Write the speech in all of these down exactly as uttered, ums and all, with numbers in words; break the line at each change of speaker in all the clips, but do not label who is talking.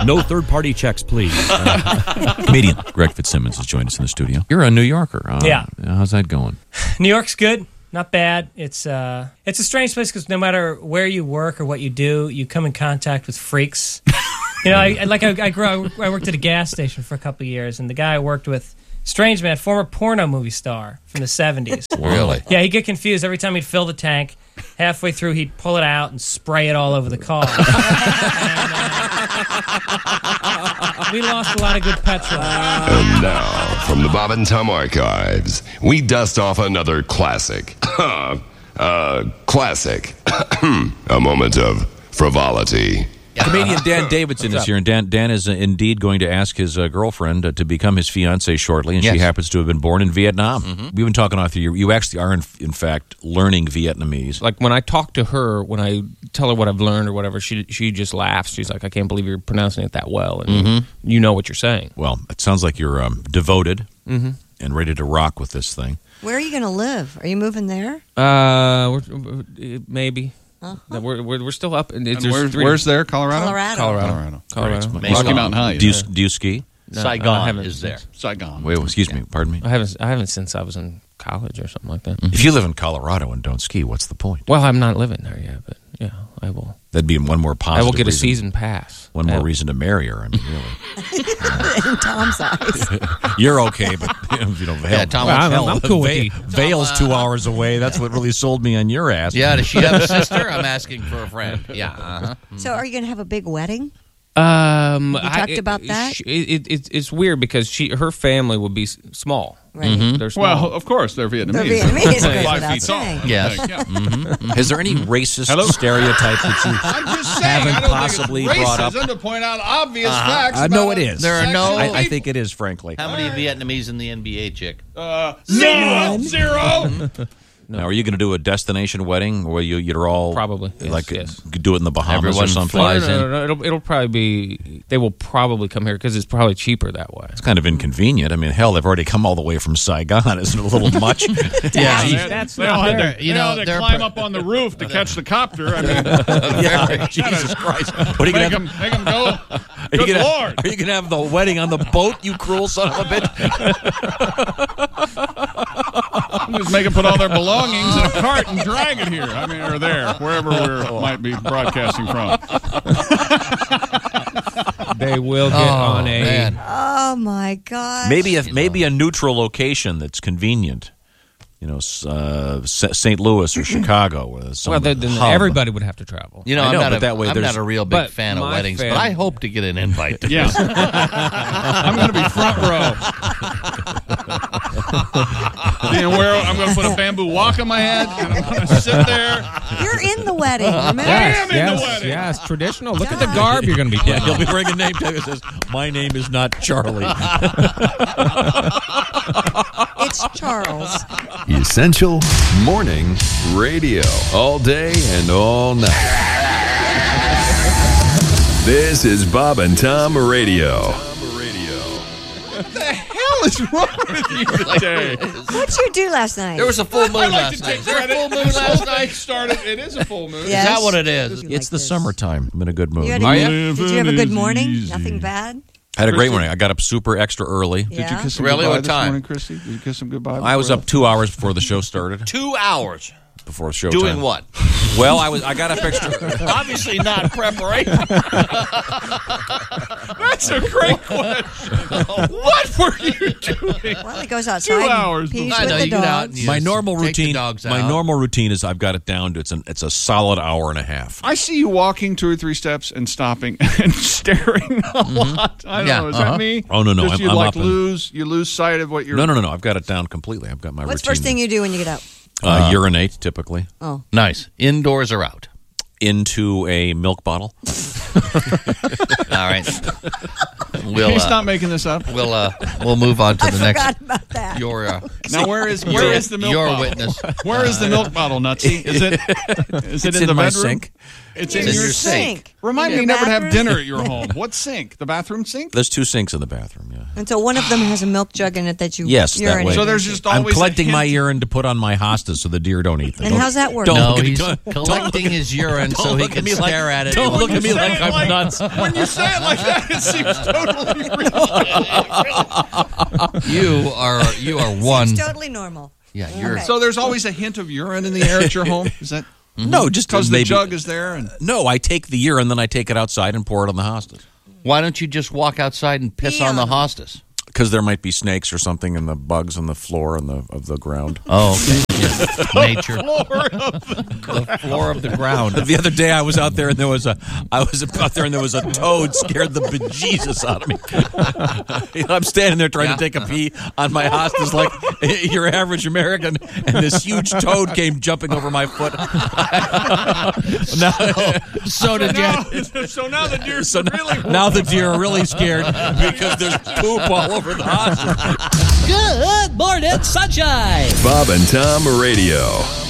No third-party checks, please. Uh,
Comedian Greg Fitzsimmons has joined us in the studio. You're a New Yorker. Uh,
Yeah.
How's that going?
New York's good. Not bad. It's uh, it's a strange place because no matter where you work or what you do, you come in contact with freaks. You know, I, like I, I grew. I worked at a gas station for a couple of years, and the guy I worked with, strange man, former porno movie star from the seventies.
Really?
Yeah, he'd get confused every time he'd fill the tank. Halfway through, he'd pull it out and spray it all over the car. and, uh, we lost a lot of good petrol.
And now, from the Bob and Tom archives, we dust off another classic. uh, classic. A moment of frivolity.
Comedian Dan Davidson is here, and Dan, Dan is uh, indeed going to ask his uh, girlfriend uh, to become his fiancée shortly, and
Yes.
she happens to have been born in Vietnam. Mm-hmm. We've been talking off the you. You actually are, in, in fact, learning Vietnamese.
Like when I talk to her, when I tell her what I've learned or whatever, she she just laughs. She's like, "I can't believe you're pronouncing it that well," and
Mhm.
you know what you're saying.
Well, it sounds like you're um, devoted
Mhm.
and ready to rock with this thing.
Where are you going to live? Are you moving there?
Uh, we're, we're- maybe.
Uh-huh.
We're, we're we're still up. And it's,
And
there's
where's,
three-
where's there? Colorado?
Colorado.
Colorado.
Colorado.
Colorado.
Great.
Rocky Mountain High.
Do you,
yeah.
do you ski?
No, I
Saigon
haven't
is there.
Saigon.
Wait, excuse me. Pardon me.
I haven't. I haven't since I was in college or something like that.
If you live in Colorado and don't ski, what's the point?
Well, I'm not living there yet, but yeah, I will.
That'd be one more positive
I will get a
reason-
season pass.
One more
I-
reason to marry her. I mean, really.
In Tom's eyes.
You're okay, but you know,
Yeah, Tom
hell,
wants-
hell,
I'm cool with
Va-
you.
Vale's
Tom,
two
uh,
hours away. That's what really sold me on your ass.
Yeah, does she have a sister? I'm asking for a friend. Yeah. Uh-huh.
So are you going to have a big wedding?
Um,
You
I-
talked
it-
about that?
It, it, it, it's weird because she her family would be s- small.
Right.
They're small.
Well, of course, they're Vietnamese.
They're Vietnamese, it goes
Five
without
feet tall.
saying.
Yes.
Like, yeah.
Mm-hmm. Is there any racist
Hello?
stereotype that you
I'm just saying,
haven't
I don't
possibly
think it's
brought up?
racism to point out obvious
Uh-huh.
facts.
I know
about
it is.
There are no-
sexual
I, I
people.
think it is, frankly.
How many Vietnamese in the N B A, chick?
Uh, zero, zero.
Now, are you going to do a destination wedding where you you're all
Probably, yes,
like
yes.
do it in the Bahamas
Everyone
or something?
No,
flies
no,
in.
no, no, It'll, it'll probably be. They will probably come here because it's probably cheaper that way.
It's kind of inconvenient. I mean, hell, they've already come all the way from Saigon. Isn't it a little much?
Yeah.
They,
That's
they
not
all had
fair.
to,
You
they
know,
all had to
they're
climb
per-
up on the roof to catch the copter. I mean,
Yeah, Jesus Christ! What are you
make
going
them, make them go.
Are
Good
you gonna,
Lord.
Are you going to have the wedding on the boat, you cruel son of a bitch?
Just make them put all their belongings in a cart and drag it here. I mean, or there, wherever we might be broadcasting from.
They will get
Oh,
on a.
man.
Oh, my God.
Maybe a, maybe a neutral location that's convenient. You know, s- uh, S- Saint Louis or Chicago. Or some
Well, then then
hub.
everybody would have to travel.
You know,
I
I'm,
know,
not,
but
a,
that way
I'm
there's-
not a real big
But
fan of
my
weddings,
fam-
but I hope to get an invite to
Yeah.
this.
I'm going to be front row. You know, where I'm going to put a bamboo walk on my head, and I'm going to sit there.
You're in the wedding, remember?
am in
yes,
the wedding.
yes, traditional. Look at the
Yeah.
garb you're going to be
Yeah,
putting
he'll
on.
be wearing a name tag that says, "My name is not Charlie."
It's Charles.
Essential Morning Radio. All day and all night. This is Bob and Tom Radio.
What the hell is wrong with you today?
What'd you do last night?
There was a full moon
I'd like
last
to
night.
take
Is there a
credit.
full moon
This
last
whole
night?
thing started. It is a full moon.
Yes.
Is that what it is?
You
It's
like
the
this.
summertime. I'm in a good mood.
You had a
Are
good-
you?
Did you have a good morning? Nothing bad?
I had a great morning. I got up super extra early.
Yeah.
Did you kiss him
Really?
goodbye
What
this
time?
morning, Christy? Did you kiss him goodbye?
I was
before
up two hours before the show started.
Two hours.
Before the show
Doing
time.
what?
Well, I was. I got up extra.
Obviously not preparation.
That's a great question. What were you doing?
Well, he goes outside.
Two
and
hours
pees
before.
I know,
with the
you get out
dogs.
and you
My
just
normal
take the
routine.
dogs
My
out.
normal routine is I've got it down to it's an it's a solid hour and a half.
I see you walking two or three steps and stopping and staring a lot. I don't
Yeah,
know. Is
uh-huh.
that me?
Oh, no, no,
Just
I'm-
you
I'm
like
up and-
lose you lose sight of what you're.
No, no, no, no. I've got it down completely. I've got my
What's the
routine.
first thing you do when you get up?
Uh, urinate typically
Oh.
Nice. Indoors or out?
into a milk bottle.
All right. We'll,
He's
uh,
not making this up.
we'll, uh, we'll move on to
I
the
forgot
next.
about that.
Your, uh,
Now where is where
your,
is the milk
your
bottle?
witness.
Where is the milk bottle, Nutsy? Is it is it
It's
in,
in
the
my
bedroom?
sink.
It's
It's
in
in
your
your
sink.
sink.
Remind
In
me
your
never to have
bathroom?
dinner at your home. What sink? The bathroom sink?
There's two sinks in the bathroom. Yeah.
And so one of them has a milk jug in it that you
Yes, that
urinate
way.
So there's
into.
just
I'm
always a
collecting my
hint-
urine to put on my hostas so the deer don't eat them.
And
Don't-
how's that work?
Don't
No,
look at me-
he's
don't- don't
collecting
look at-
his urine
don't
so he
look at
can
me like-
stare at it.
Don't look at me like
I'm
like,
nuts.
when you say it like that, it seems totally real.
You are you are one.
It's totally normal.
Yeah, you're.
Okay.
So there's always a hint of urine in the air at your home? Is that
No, just
because the
maybe-
jug is there? And
No, I take the urine, then I take it outside and pour it on the hostas.
Why don't you just walk outside and piss
Pee
on the
on 'em.
hostas?
Because there might be snakes or something in the bugs on the floor and the of the ground.
Oh, okay. Yeah. Nature. The floor of the ground.
The other day I was out there and there was a I was out there and there was a toad scared the bejesus out of me. You know, I'm standing there trying
Yeah.
to take a pee on my hostas like your average American, and this huge toad came jumping over my foot. now,
So did you?
so now the deer's
so now, now the deer are really scared because there's poop all over the hostas.
Good morning, sunshine.
Bob and Tom Radio.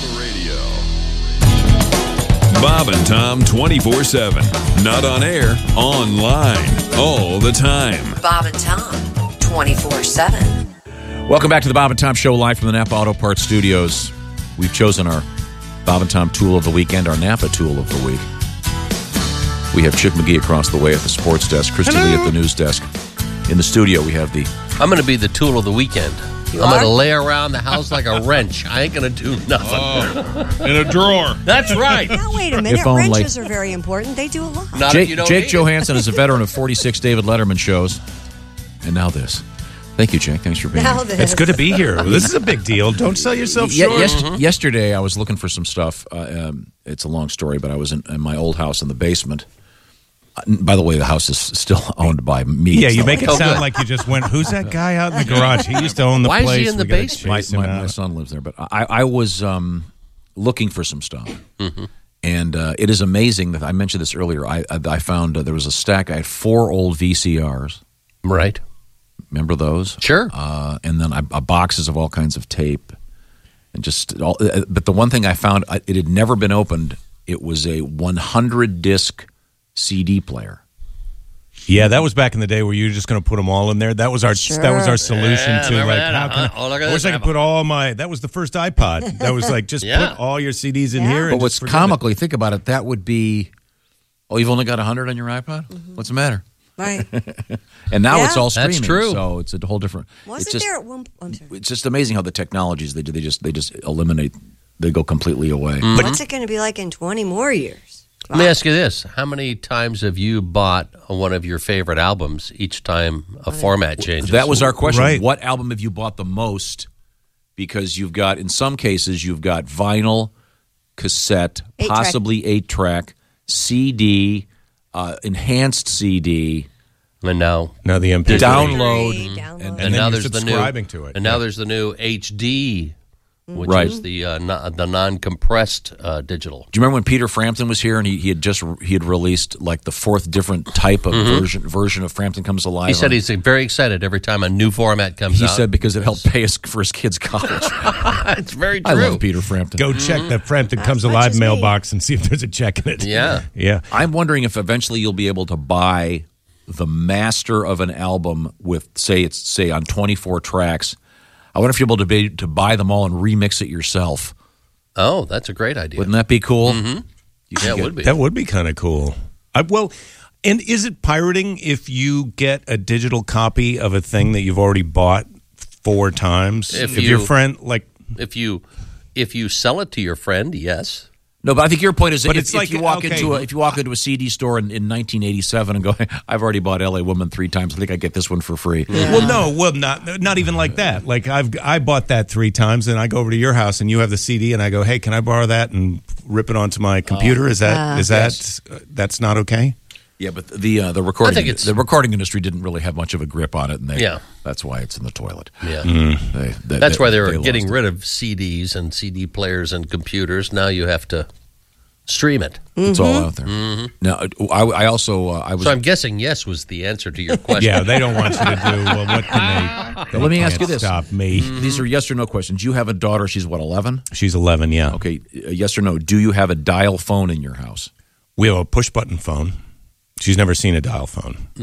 Bob and Tom twenty-four seven. Not on air, online, all the time.
Bob and Tom, twenty-four seven.
Welcome back to the Bob and Tom Show, live from the Napa Auto Parts Studios. We've chosen our Bob and Tom tool of the week and our Napa tool of the week. We have Chick McGee across the way at the sports desk, Christy Lee at the news desk. In the studio, we have the...
I'm going to be the tool of the weekend.
You
I'm
are?
going to lay around the house like a wrench. I ain't going to do nothing.
in a drawer.
That's right.
Now, wait a minute.
If only.
Wrenches are very important. They do a lot.
Not
Jake,
if you don't
Jake
need
Johansson is a veteran of forty-six David Letterman shows. And now this. Thank you, Jake. Thanks for being
Now
here.
this.
It's good to be here. This is a big deal. Don't sell yourself
Ye-
short.
yes- Yesterday, I was looking for some stuff. Uh, um, it's a long story, but I was in, in my old house in the basement. Uh, by the way, the house is still owned by me.
Yeah,
It's
you
not
make
like-
it sound like you just went, who's that guy out in the garage? He used to own the
Why is
place.
he in the
We gotta
basement?
my,
chase him
my,
out.
my son lives there, but I, I was um, looking for some stuff,
Mm-hmm.
and uh, it is amazing that I mentioned this earlier. I I, I found uh, there was a stack. I had four old V C Rs.
Right.
Remember those?
Sure.
Uh, and then I, uh, boxes of all kinds of tape, and just all. Uh, but the one thing I found, I, it had never been opened. It was a one hundred disc C D player.
Yeah, that was back in the day where you were just going to put them all in there. That was our
Sure.
that was our solution
Yeah,
to
remember
like
that?
how can
Uh-huh. Oh, look
I,
at
I wish
this.
I could put all my. That was the first iPod. That was like just
Yeah.
put all your C Ds in
Yeah.
here.
But
And
what's
just forget
comically, think about it, that would be. Oh, you've only got one hundred on your iPod? What's the matter?
Right.
And now
Yeah.
it's all
That's
streaming.
true.
So it's a whole different.
Wasn't
it's just,
there at one I'm sorry.
It's just amazing how the technologies they do. They just they just eliminate. They go completely away.
Mm-hmm.
What's it going to be like in twenty more years?
Let me ask you this. How many times have you bought one of your favorite albums each time a format changes?
That was our question.
Right.
What album have you bought the most? Because you've got, in some cases, you've got vinyl, cassette,
Eight-track.
possibly eight track, C D, uh, enhanced C D.
And now,
Now the M P three.
Download.
Download.
and-
and,
then
now
you're
there's the new,
subscribing to it.
and now
Yeah.
there's the new H D, which
Right.
is the uh, no, the non-compressed uh, digital.
Do you remember when Peter Frampton was here and he, he had just he had released like the fourth different type of version version of Frampton Comes Alive?
Mm-hmm. He said
on-
he's very excited every time a new format comes
he
out.
said because it helped pay his, for his kids' college.
it's very
I
true.
love Peter Frampton.
Go check the Frampton Comes
much
Alive
as me.
mailbox and see if there's a check in it.
Yeah.
Yeah.
I'm wondering if eventually you'll be able to buy the master of an album with, say, it's say on twenty-four tracks. I wonder if you're able to be to buy them all and remix it yourself.
Oh, that's a great idea.
Wouldn't that be cool?
Mm-hmm. Yeah, it would be.
That would be kind of cool. I, well, and is it pirating if you get a digital copy of a thing that you've already bought four times?
If
your
you-
friend, like,
If you if you sell it to your friend, yes.
No, but I think your point is,
But
if,
it's
if
like,
you walk
okay.
into a, if you walk into a C D store in, in nineteen eighty-seven and go, I've already bought L A Woman three times. I think I get this one for free.
well, no, well, not not even like that. Like I've I bought that three times, and I go over to your house, and you have the C D, and I go, hey, can I borrow that and rip it onto my computer? Is that
Uh,
is that uh, that's not okay?
Yeah, but the uh, the recording
I think it's-
the recording industry didn't really have much of a grip on it, and they,
Yeah.
that's why it's in the toilet.
Yeah.
They, they,
That's why they were
lost
getting
it.
rid of C Ds and C D players and computers. Now you have to stream it.
It's all out there. Now, I, I also uh, I was.
So I'm guessing yes was the answer to your question.
Yeah, they don't want you to do. Well, what can they?
Let me
they
ask you
can't
this.
Stop me.
These are yes or no questions. You have a daughter. She's what, eleven?
She's eleven. Yeah.
Okay, uh, yes or no. Do you have a dial phone in your house?
We have a push button phone. She's never seen a dial phone.
No.
Do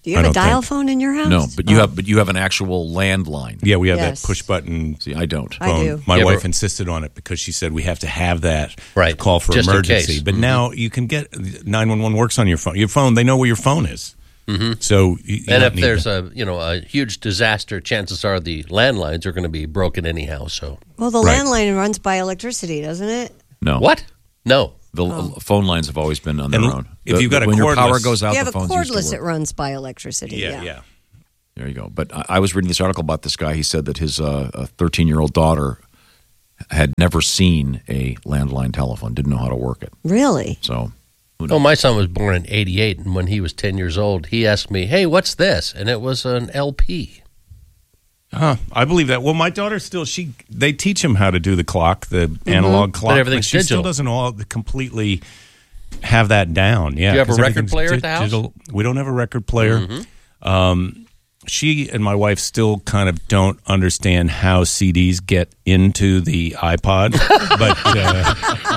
Do you
I
have a
don't
dial
think.
phone in your house?
No, but you have but you have an actual landline.
Yeah, we have
Yes.
that push button.
See, I don't.
I
phone.
do.
My
Yeah,
wife
but-
insisted on it because she said we have to have that
Right.
to call for
Just in
emergency.
case.
But
Mhm.
now you can get nine one one works on your phone. Your phone, they know where your phone is.
Mhm.
So you, you
And
don't
if
need
there's
that.
a you know a huge disaster, chances are the landlines are going to be broken anyhow. So
Well, the
Right.
landline runs by electricity, doesn't it?
No.
what? No.
The l- phone lines have always been on their
And
own.
if
The-
you've got a
when your power
cordless-
goes out,
you have
the
a
phones used to
cordless,
work.
it runs by electricity.
yeah,
Yeah.
yeah.
There you go. But I, I was reading this article about this guy. He said that his uh, thirteen-year-old daughter had never seen a landline telephone, didn't know how to work it.
Really?
So, who knows?
Oh, my son was born in eighty-eight, and when he was ten years old, he asked me, "Hey, what's this?" And it was an L P.
Huh, I believe that. Well, my daughter still she they teach him how to do the clock, the analog clock,
But everything's
she
digital.
still doesn't all completely have that down. Yeah,
Do you have a
'cause
record
everything's
player at the house?
digital. We don't have a record player.
Mm-hmm.
Um, she and my wife still kind of don't understand how C Ds get into the iPod, but uh,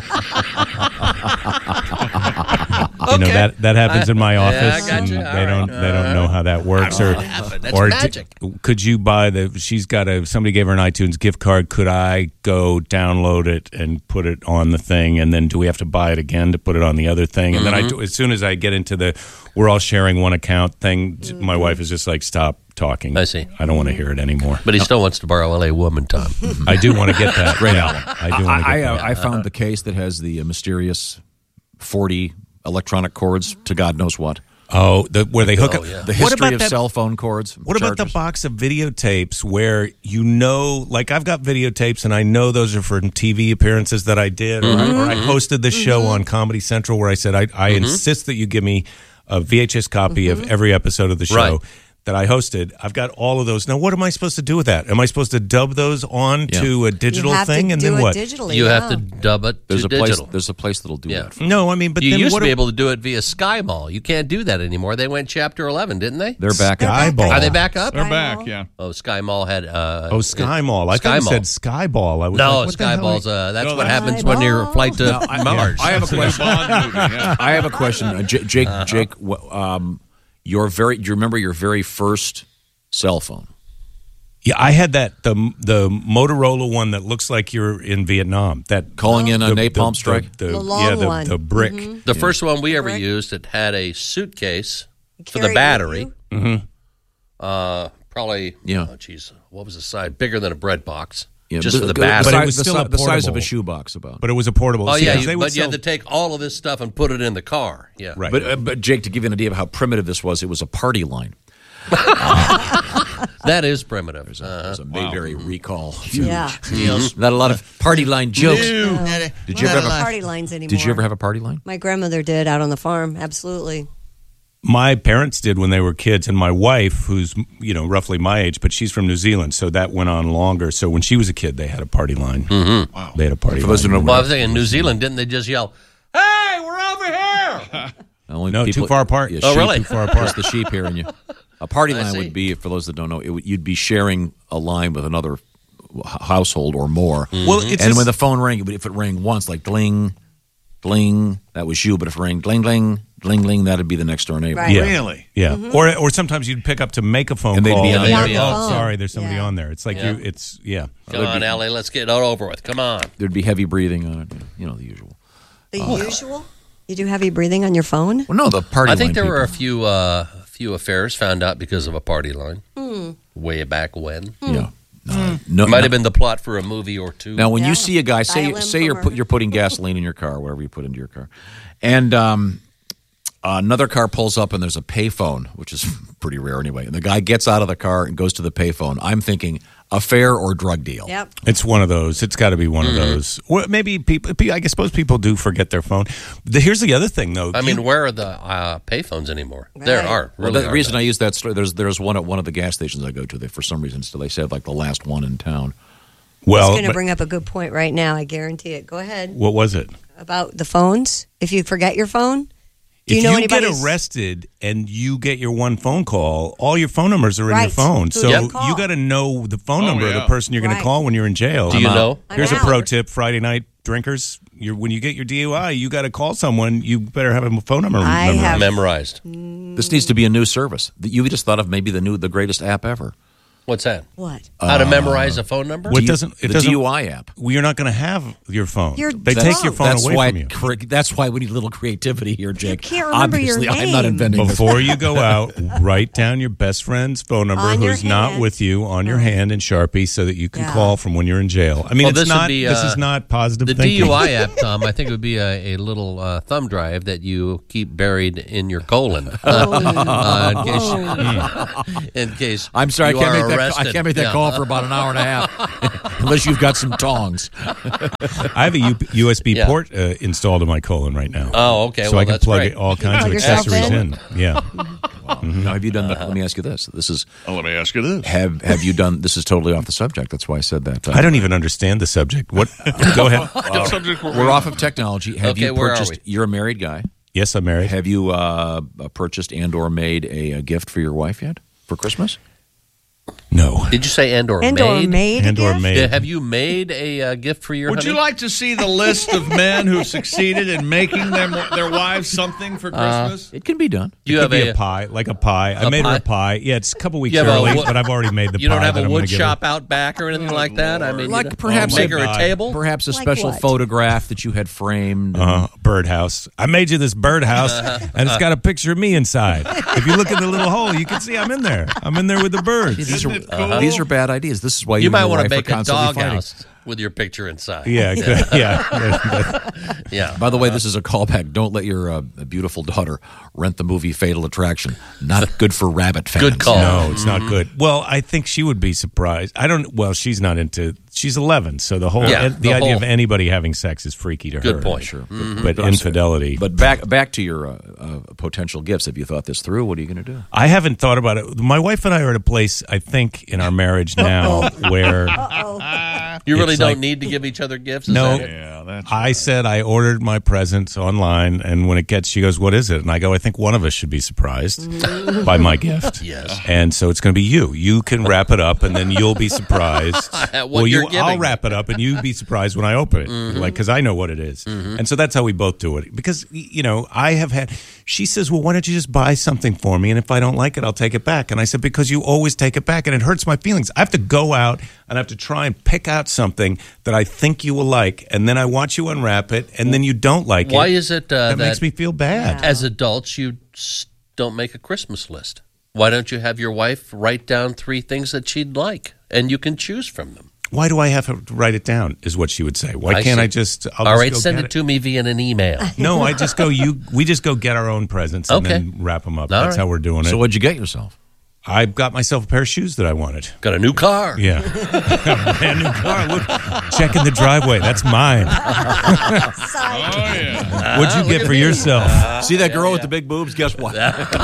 you know
Okay.
that that happens in my
I-
office,
yeah, I got
and
you.
they
All
don't
right.
they don't know how that works.
I
Or
don't know how that happened. That's
or
magic.
d- could you buy the? She's got a. Somebody gave her an iTunes gift card. Could I go download it and put it on the thing? And then do we have to buy it again to put it on the other thing? And then I, as soon as I get into the, we're all sharing one account thing. My wife is just like, stop talking.
I see.
I don't want to hear it anymore.
But he still wants to borrow L A Woman, Tom.
I do want to get that. Great album. I do want to
I,
get
I,
that.
I found the case that has the uh, mysterious forty electronic cords to God knows what.
Oh, the, where they hook
Oh,
up.
yeah.
The
What
history
about
of
that-
cell phone cords.
What about the
chargers.
box of videotapes where you know, like I've got videotapes and I know those are from T V appearances that I did, or, I, or I hosted this show on Comedy Central where I said, I, I insist that you give me a V H S copy of every episode of the show.
Right.
That I hosted. I've got all of those. Now, what am I supposed to do with that? Am I supposed to dub those on
Yeah.
to a digital
you have
thing,
to
and
do
then
it
what?
digitally.
You
yeah.
have to dub it
There's
to
a place.
digital.
There's a place that'll do
Yeah.
that.
No, I mean, but
you
then
used
what
to be
do-
able to do it via Sky Mall. You can't do that anymore. They went Chapter eleven, didn't they?
They're back.
They're
up.
back
Skyball.
up.
Are they back up?
They're
Sky
back,
Mall?
yeah.
Oh, Sky Mall had. Uh,
Oh, Sky Mall. I
Sky
thought you
Mall.
said Skyball. I was
No,
like, what the hell?
Skyball's. Uh, that's
No,
what
that's-
happens when you're
Skyball.
flight to Mars.
I have a question.
Bond movie, yeah.
I have a question. Uh, J- Jake, Jake, wh- um, your very. Do you remember your very first cell phone?
Yeah, I had that the the Motorola one that looks like you're in Vietnam. That
Calling in a
the-
napalm
the-
strike?
The,
The long
yeah, the,
one.
the brick.
The first one we ever
Correct.
used, it had a suitcase for
Carry it
the
with
battery.
you?
Mm-hmm.
Uh, probably.
Yeah.
Oh, jeez. What was the size? Bigger than a bread box.
Yeah,
just
but-
for the
but-
battery.
But it
si-
was
the,
still
si-
a
the size of a
portable.
shoebox about.
But it was a portable.
Oh
See,
yeah,
'cause
you,
they would
but you had
sell-
to take all of this stuff and put it in the car. Yeah,
Right.
But, uh, but Jake, to give you an idea of how primitive this was, it was a party line.
That is primitive.
It
Uh,
was a Mayberry recall.
Yeah.
Not a lot of party line jokes. Did you
Well,
ever
not
have a
party lines anymore.
Did you ever have a party line?
My grandmother did out on the farm. Absolutely.
My parents did when they were kids, and my wife, who's you know roughly my age, but she's from New Zealand, so that went on longer. So when she was a kid, they had a party line. Mm-hmm. Wow, they had a party
For
line.
those who don't know,
well, I was thinking New Zealand. Didn't they just yell, "Hey, we're over here"?
only
No, too far apart.
Yeah,
Oh,
sheep,
really?
Too far apart. Just the sheep hearing you. A party
I
line
see.
would be, for those that don't know, it would, you'd be sharing a line with another h- household or more.
Well, it's
and
just-
when the phone rang, it would- if it rang once, like dling, dling, that was you. But if it rang dling, dling, dling, dling, that'd be the next door neighbor.
Right.
Yeah.
Really?
Yeah, or or sometimes you'd pick up to make a phone
And they'd
call,
be on
and
there.
you're,
Yeah.
oh, sorry, there's somebody
Yeah.
on there. It's like
Yeah.
you, it's yeah.
Come on, Ellie, let's get it over with. Come on.
There'd be heavy breathing on it. You know, the usual.
The usual? You do heavy breathing on your phone?
Well, no, the party
I
line
think there were a
people.
few uh, few affairs found out because of a party line.
Hmm.
Way back when.
Yeah. No, no,
Might
no.
have been the plot for a movie or two.
Now, when
Yeah.
you see a guy, say
Dial in
say
for
you're
murder.
put, you're putting gasoline in your car, whatever you put into your car, and um, another car pulls up and there's a payphone, which is pretty rare anyway. And the guy gets out of the car and goes to the payphone. I'm thinking affair or drug deal.
Yep.
It's one of those. It's got to be one of those. Or maybe people. I guess suppose people do forget their phone. The, here's the other thing, though.
I mean,
You-
where are the uh, payphones anymore? There
Right.
are.
Well,
Really
the
are
reason
there.
I use that story, there's there's one at one of the gas stations I go to. They for some reason still they said like the last one in town.
well,
He's going to
but-
bring up a good point right now. I guarantee it. Go ahead.
what was it?
About the phones. If you forget your phone, do you
if
know
you
anybody?
get arrested and you get your one phone call, all your phone numbers are in your
Right.
phone.
Who
So
do you call?
you got to know the phone
Oh,
number of
yeah.
the person you're going
Right.
to call when you're in jail.
Do you
I'm out.
know?
I'm
Here's a
out.
pro tip: Friday night drinkers. You're, when you get your D U I, you got to call someone. You better have a phone number.
I
memorized.
have-
Memorized.
This needs to be a new service. You just thought of maybe the new, the greatest app ever.
What's that?
What?
How to memorize a phone number?
What doesn't it
the
doesn't,
D U I app.
Well, you're not going to have your phone.
You're
they
drunk.
take your phone
That's
away
why,
from you.
cor- that's why we need a little creativity here, Jake.
can't remember your
Obviously, I'm not
name.
inventing this.
Before you go out, write down your best friend's phone number
On your
who's not
hand.
with you on your hand in Sharpie so that you can
Yeah.
call from when you're in jail. I mean,
Well,
it's
this would
not.
be,
this
uh,
is not positive
The
thinking.
D U I app, Tom, I think it would be a, a little uh, thumb drive that you keep buried in your colon. Uh, in case, in case
I'm sorry, I
you
can't
are
make that.
arrested.
I can't make that
Yeah.
call for about an hour and a half, unless you've got some tongs.
I have a U- USB
Yeah.
port uh, installed in my colon right now.
Oh, okay.
So
well,
I can
that's
plug
great.
it, all kinds
plug
of
yourself
accessories
in?
in. Yeah.
Now, have you done that? Let me ask you this. This is
Oh, let me ask you this.
have have you done? This is totally off the subject. That's why I said that. Uh,
I don't even understand the subject. What? Go ahead.
What subject were we
We're
on?
off of technology. Have
Okay,
you
where are
purchased?
we?
You're a married guy.
Yes, I'm married.
Have you uh, purchased and or made a, a gift for your wife yet for Christmas?
No.
Did you say and or
And
made?
or made
And or
again?
made.
Yeah, have you made a uh, gift for your
Would
honey?
you like to see the list of men who succeeded in making them their wives something for Christmas?
It can be done.
Do you
it
have
could be
a,
a pie, like a pie. I
a
made her
pie?
a pie. Yeah, it's a couple weeks
You have a
early,
wo-
but I've already made the
You
pie.
don't have
that
a
I'm
wood
gonna give her.
shop out back or anything like that? I mean,
Like
you know,
perhaps
make
a-
her a table.
Perhaps a
Like
special
what?
photograph that you had framed.
Uh, birdhouse. I made you this birdhouse, and it's got a picture of me inside. If you look in the little hole, you can see I'm in there. I'm in there with the birds.
These are,
Isn't it cool?
these are bad ideas. This is why you,
You
and
might
your
want to
wife are
make a
constantly
dog
fighting.
house with your picture inside.
Yeah, good. yeah.
Yeah.
By the way, this is a callback. Don't let your uh, beautiful daughter rent the movie Fatal Attraction. Not good for rabbit fans.
Good call.
No, it's not good. Well, I think she would be surprised. I don't. Well, she's not into. She's eleven, so the whole
Yeah,
the,
the
idea
whole-
of anybody having sex is freaky to her.
Good point.
Sure.
But infidelity.
But back back to your uh, uh, potential gifts. Have you thought this through? What are you going to do?
I haven't thought about it. My wife and I are at a place, I think, in our marriage now where
You really
It's
don't
like-
need to give each other gifts? Is
No.
that it?
Yeah, that's
I said I ordered my presents online, and when it gets, she goes, "What is it?" And I go, "I think one of us should be surprised by my gift."
Yes.
And so it's going to be you. You can wrap it up, and then you'll be surprised.
At what
well,
you're
you,
giving
I'll
me.
wrap it up, and you be surprised when I open it,
Mm-hmm.
like because I know what it is. And so that's how we both do it. Because y- you know, I have had. She says, "Well, why don't you just buy something for me? And if I don't like it, I'll take it back." And I said, "Because you always take it back, and it hurts my feelings. I have to go out and I have to try and pick out something that I think you will like, and then I watch you unwrap it, and then you don't like it.
Why is it uh,
that,
that
makes me feel bad?"
as adults you s- don't make a Christmas list? Why don't you have your wife write down three things that she'd like, and you can choose from them?
Why do I have to write it down? Is what she would say. Why
I
can't
see.
I just? I'll
All
just
right,
go
send
get
it to me via an email.
No, I just go. You. We just go get our own presents and
Okay.
then wrap them up.
All
That's
right.
how we're doing it.
So what'd you get yourself?
I got myself a pair of shoes that I wanted.
Got a new car.
Yeah, brand new car. Look, check in the driveway. That's mine.
Oh, yeah.
What'd you
look
get
at
for
me.
yourself?
See that girl with the big boobs? Guess what?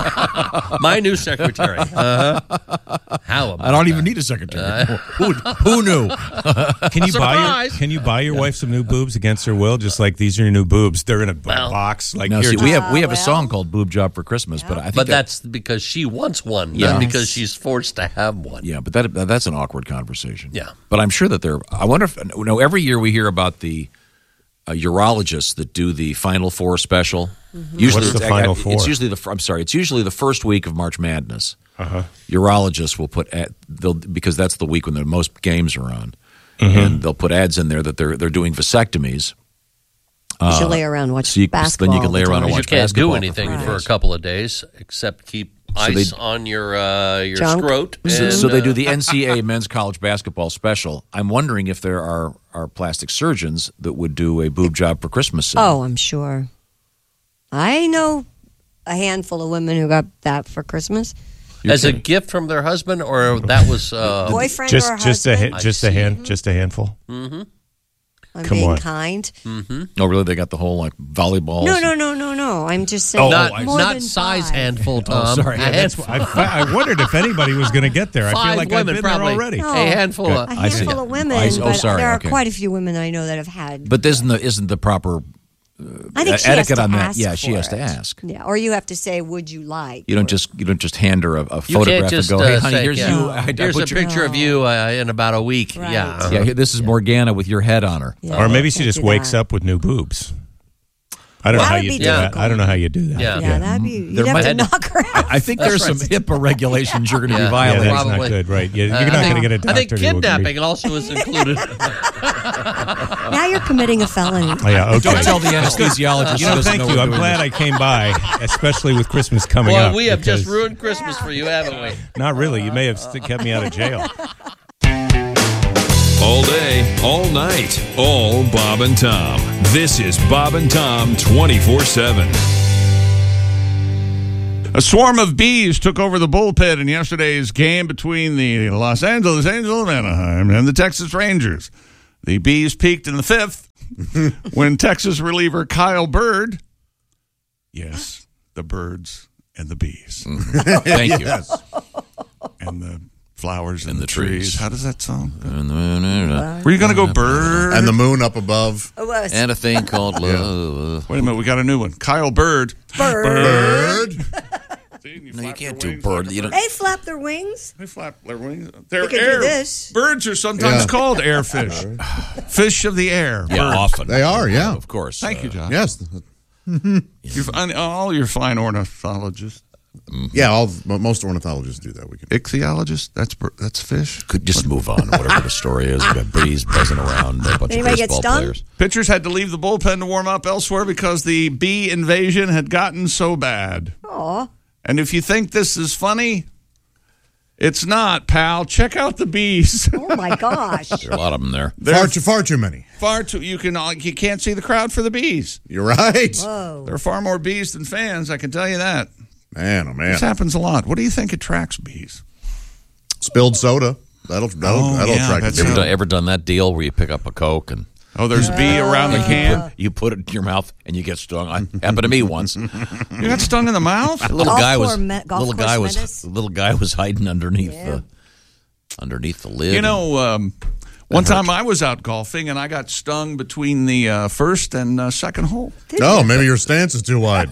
My new secretary. Uh-huh. How about
I don't even need a secretary. who, who knew?
Can you buy your
Surprise.
Can you buy your wife some new boobs against her will? Just like these are your new boobs. They're in a
Well,
box. Like
No,
here,
see,
just-
we have we have
Uh,
a
well.
song called "Boob Job for Christmas," but I think
But
that-
that's because she wants one,
Yes.
not because she's forced to have one.
yeah, but that that's an awkward conversation.
Yeah.
but I'm sure that there. I wonder if you know. Every year we hear about the uh, urologists that do the Final Four special. Usually,
What's the
it's,
Final
It's
Four?
usually the. fir- I'm sorry. It's usually the first week of March Madness.
Uh-huh.
Urologists will put ad, they'll because that's the week when the most games are on,
Mm-hmm.
and they'll put ads in there that they're they're doing vasectomies.
You should lay around and watch
so you- then you
basketball.
can lay
all the
around and
time.
You
watch
can't
basketball
do
for
anything
five
for a
days.
couple of days except keep
So they-
ice on your uh, your
Junk.
scrot.
So,
and,
so they do
uh,
the N C A A men's college basketball special. I'm wondering if there are, are plastic surgeons that would do a boob job for Christmas.
Oh, I'm sure. I know a handful of women who got that for Christmas.
as a gift from their husband, or that was uh,
Boyfriend
just
or
just a
husband.
ha- just a
I see.
hand just a handful.
I'm
come
being
on.
kind.
Oh, really? They got the whole like volleyballs.
No, no, no, no, no. I'm just saying.
Oh,
not
I-
more
not
than
size
five.
handful, Tom.
sorry.
A
Yeah,
That's
handful.
I, I wondered if anybody was going to get there. I feel
Five
like I've
women
been
probably.
there already.
No.
A handful.
A
Of,
I see.
handful of women,
I see. Oh,
but
sorry,
there are
okay.
quite a few women I know that have had.
But isn't the isn't the proper
I think she
etiquette
has to
on that?
ask
Yeah, she
for
has to
it.
ask.
Yeah, or you have to say, "Would you like?"
You don't just you don't just hand her a, a
you
photograph
can't just
and go, "Hey,
uh,
honey,
say,
here's
yeah,
you. I, I
here's a
put your,
picture of you uh, in about a week."
Right.
Yeah.
yeah, here- this is Morgana with your head on her."
Yeah,
Or maybe she
can't
just
do
wakes
that.
up with new boobs. I don't know
That
how
would
you
be
do that.
difficult.
I don't know how you do that.
Yeah.
Yeah, that'd be. You'd
There
have
might-
to knock her out.
I think there's some HIPAA regulations you're going to
Yeah.
be
Yeah,
violating.
that's
Probably.
not good, right? Yeah,
Uh,
you're not
I
going to
think-
get a
I
doctor.
think
to agree.
kidnapping also is included.
Now you're committing a felony.
Oh, yeah, okay.
Don't tell the anesthesiologist.
You know,
he doesn't
thank
know
you.
we're
I'm
doing
glad
this.
I came by, especially with Christmas coming
Boy,
up.
we have just
because-
ruined Christmas for you, haven't we?
Not really. You may have st- kept me out of jail.
All day, all night, all Bob and Tom. This is Bob and Tom twenty-four seven.
A swarm of bees took over the bullpen in yesterday's game between the Los Angeles Angels of Anaheim and the Texas Rangers. The bees peaked in the fifth when Texas reliever Kyle Bird, yes, the birds and the bees,
Thank you.
and the flowers and,
And
the,
the
trees.
trees.
How does that sound?
And the-
Were you going to go bird?
And the moon up above.
It was.
and a thing called love.
Wait a minute, we got a new one. Kyle Bird.
Bird.
No, you can't do bird. You don't.
They flap their wings.
They flap their wings. They're
They can do
air.
this.
Birds are sometimes
Yeah.
called air fish. Fish of the air.
Yeah,
Birds.
often
They are, yeah.
Of course.
Thank
Uh,
you, John.
Yes.
You're, fine- all your fine ornithologists.
Yeah, all most ornithologists do that. We can.
Ichthyologist, that's bir- that's fish.
Could just move on. Whatever the story is, we got bees buzzing around. A bunch
Anybody
of
get
baseball
stung?
players.
Pitchers had to leave the bullpen to warm up elsewhere because the bee invasion had gotten so bad.
Aw.
And if you think this is funny, it's not, pal. Check out the bees.
Oh my gosh.
There are a lot of them there.
Far too, far too many.
Far too. You can uh, you can't see the crowd for the bees.
You're right.
Whoa.
There are far more bees than fans. I can tell you that.
Man, oh man.
This happens a lot. What do you think attracts bees?
Spilled soda. That'll that'll
Oh,
that'll
yeah,
attract
that's
the
Ever
bees.
done, ever done that deal where you pick up a Coke and
Oh, there's a bee around the can.
you put it in your mouth and you get stung? I, happened to me once.
You got stung in the mouth?
The little
Golf
guy was
course me- golf
little
course
guy was
menace?
little guy was hiding underneath
Yeah.
the underneath the lid.
You know, um, one time I was out golfing and I got stung between the uh, first and uh, second hole.
Oh, maybe your stance is too wide.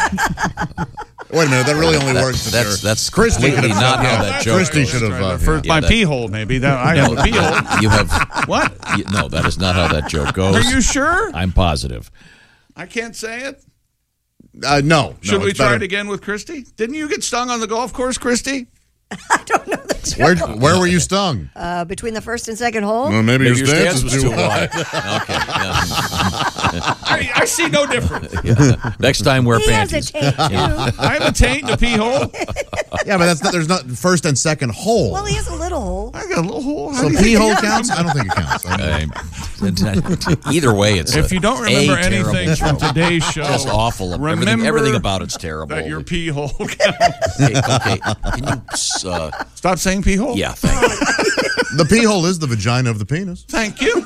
Wait a minute, that really only
That-
works. if
that's-
you're-
that's
Christy
completely
could have
not
done
how
that.
that joke
Christy
goes.
should have. Uh,
For
Yeah,
my
that-
pee hole, maybe. That I have a pee hole.
you have
What?
you, no, that is not how that joke goes.
Are you sure?
I'm positive.
I can't say it.
Uh, no.
Should
no,
we
it's
try
better.
it again with Christy? Didn't you get stung on the golf course, Christy?
I don't know the joke.
Where, where were you stung?
Uh, between the first and second hole?
Well, maybe,
Maybe
your
your
stance,
stance
is
was
too
too
wide.
wide. Okay. yeah.
I, I see no difference.
Yeah. Next time, wear
He has a
panties.
taint, too.
I have a taint and a pee hole.
Yeah, but that's not, there's not first and second hole.
Well, he has a little hole.
I got a little hole. How
so
do you
pee
think
hole
it
counts? I don't think it counts. I mean,
Uh, either way, it's
If
a-
you don't
a
remember
terrible
anything from
joke.
today's show,
Just awful. Everything,
remember
everything about it's terrible.
that your pee hole counts.
okay, okay. Can you uh,
Stop saying pee hole?
yeah, thank you.
the pee hole is the vagina of the penis.
Thank you.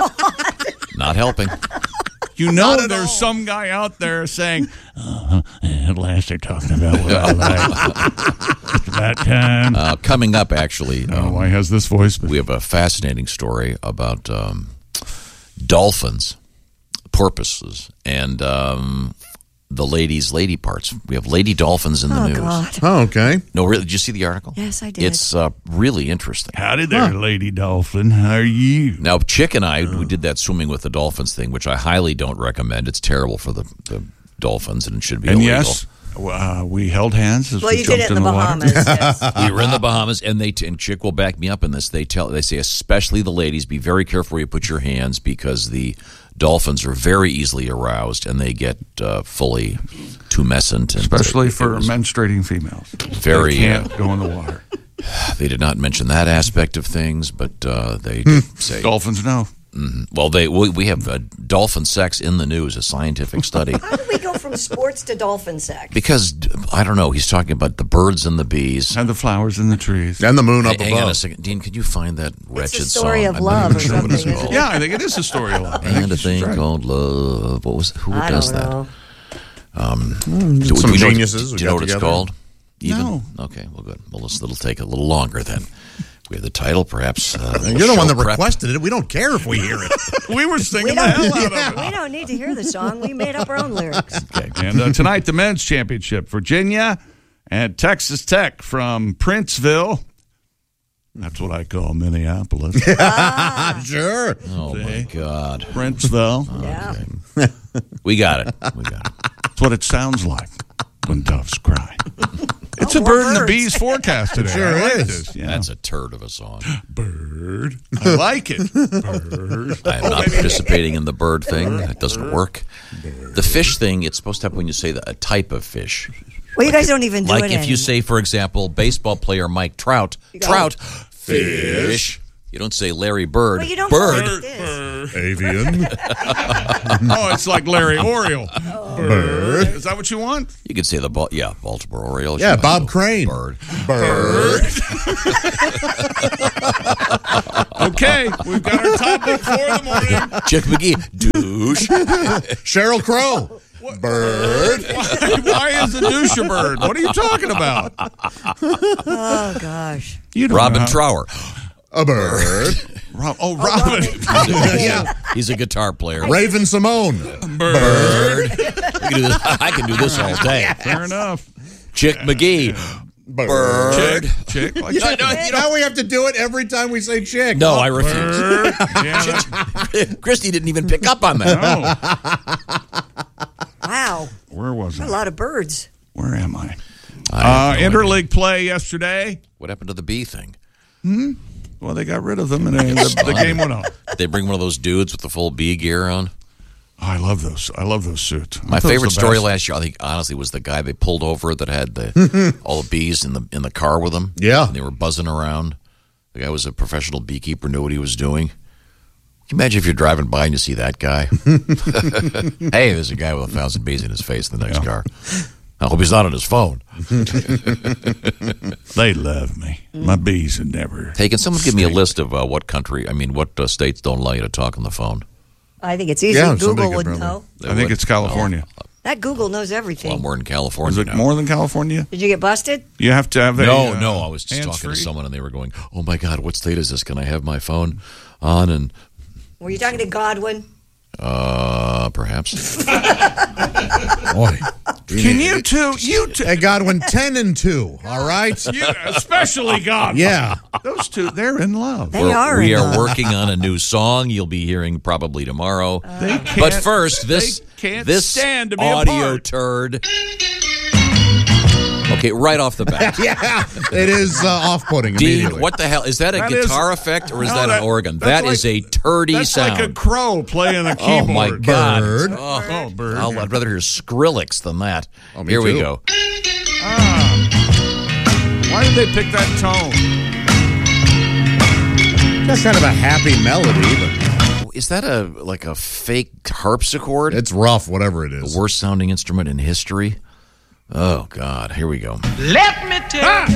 Not helping.
You know there's some guy out there saying, uh, at last they're talking about what I like. It's that time.
Uh, coming up, actually,
I don't know
um,
why he has this voice, but
we have a fascinating story about um, dolphins, porpoises, and um, the ladies' lady parts. We have lady dolphins in the
Oh,
news.
God.
Oh, okay.
No, really? Did you see the article?
Yes, I did.
It's uh, really interesting.
howdy there, lady dolphin. How are you?
Now, Chick and I, we did that swimming with the dolphins thing, which I highly don't recommend. It's terrible for the, the dolphins, and it should be
And
illegal.
yes, uh, we held hands as
Well,
we
you did
jumped
it in
in
the
the water.
Bahamas. Yes.
We were in the Bahamas, and they and Chick will back me up in this. They tell they say, especially the ladies, be very careful where you put your hands because the dolphins are very easily aroused and they get uh, fully tumescent. And
Especially
it
for
was
menstruating females.
very.
They can't
uh,
go in the water.
they did not mention that aspect of things, but uh, they did say.
Dolphins know.
Mhm. Well, they we, we have uh, dolphin sex in the news, a scientific study.
How did we go from sports to dolphin sex?
Because I don't know, he's talking about the birds and the bees.
And the flowers and the trees.
And the moon up
Hey, hang on a
above.
second, Dean. Could you find that wretched
It's a story
song?
of
I'm not
love
even
or
sure what it's
something, isn't
called.
it?
Yeah, I think it is a story of love. I think
And a
you should
thing
try it.
called love. What was who
I
does
don't
that?
know.
Um,
Some
do, do we know-
geniuses
Do
who
you know
got
what it's
together.
called? Even?
No.
Okay. Well, good. Well, this, it'll take a little longer then. We have the title, perhaps. Uh,
You're the one
show
that
prep.
requested it. We don't care if we hear it.
We were singing
We
the hell
don't,
out of it.
we don't need to hear the song. We made up our own lyrics.
Okay. And uh, tonight, the men's championship. Virginia and Texas Tech from Princeville. That's what I call Minneapolis.
Ah.
Sure.
Oh,
See?
my God.
Princeville.
Yeah.
We got it. We got it.
That's what it sounds like when doves cry. It's
Oh,
a
more
bird and the
birds.
bees forecast today.
sure
I like
is.
this, yeah.
That's a turd of a song.
Bird. I like it. Bird.
I am not participating in the bird thing. It doesn't work. The fish thing, it's supposed to happen when you say the, a type of fish.
Well, you guys don't even do
Like
it
if you
anymore.
say, for example, baseball player Mike Trout,
You go,
Trout, fish. You don't say Larry Bird,
Well, you don't call
bird.
it this.
Avian.
Oh, it's like Larry Oriole. Bird. Is that what you want?
You could say the ball, yeah, Baltimore Orioles.
Yeah,
You
Bob
might go
Crane.
Bird.
Bird.
Okay, we've got our topic for the morning.
Chick McGee, douche.
Sheryl Crow. Bird.
Why, why is the douche a bird? What are you talking about?
Oh, gosh.
You don't
Robin
know.
Trower.
A bird.
Rob, oh, Robin.
Yeah.
He's a guitar player.
Raven Simone.
Bird.
I can do this, I can do this all day.
Fair enough.
Chick McGee.
Bird.
Chick. Chick. Like
You know,
chicken.
no, you know, we have to do it every time we say chick.
No,
Oh,
I refuse.
Bird. Yeah, that-
Christy didn't even pick up on that.
no.
Wow.
Where was
A
I?
lot of birds.
Where am I?
I
Uh,
have no idea.
interleague play yesterday.
What happened to the bee thing?
Well, they got rid of them, and they, the, the game went on.
They bring one of those dudes with the full bee gear on.
Oh, I love those. I love those suits.
My
I thought it
favorite
was the
story
best.
last year, I think, honestly, was the guy they pulled over that had the all the bees in the in the car with him.
Yeah.
And they were buzzing around. The guy was a professional beekeeper, knew what he was doing. Can you imagine if you're driving by and you see that guy? Hey, there's a guy with a thousand bees in his face in the next
Yeah.
car. I hope he's not on his phone.
They love me. My bees had never.
Hey, can someone give me a list of uh, what country, I mean, what uh, states don't allow you to talk on the phone?
I think it's easy.
Yeah, somebody
Google
could
would
probably-
know.
They
I think
would?
it's California.
That Google knows
A lot
everything.
more in California
Is it
now.
more than California?
Did you get busted?
You have to have a.
No,
uh,
no. I was just talking
hands-free?
to someone, and they were going, "Oh my God, what state is this? Can I have my phone on?" And
Were you talking to Godwin?
uh, perhaps.
Boy.
Can you two? You two.
Hey, Godwin, ten and two. All right.
You, especially God.
Yeah.
Those two, they're in love.
They
We're-
are.
we
in
are
love.
working on a new song. You'll be hearing probably tomorrow.
They can't,
But first, this
they can't
this
stand to be
audio
apart.
turd. Okay, right off the bat.
Yeah. It is uh, off-putting
Dean,
immediately.
what the hell? Is that a
That
guitar
is-
effect or is
No,
that,
that-
an organ?
that's
That
like-
is a turdy
That's
sound.
like a crow playing a
Oh,
keyboard.
my God.
Bird.
Oh,
Oh, bird.
I'll, I'd rather hear Skrillex than that.
Oh, me
Here we
too.
go.
Why did they pick that tone?
That's kind of a happy melody, but
Is that a like a fake harpsichord?
it's rough, whatever it is.
The worst sounding instrument in history. Oh God, here we go.
Let me tell you.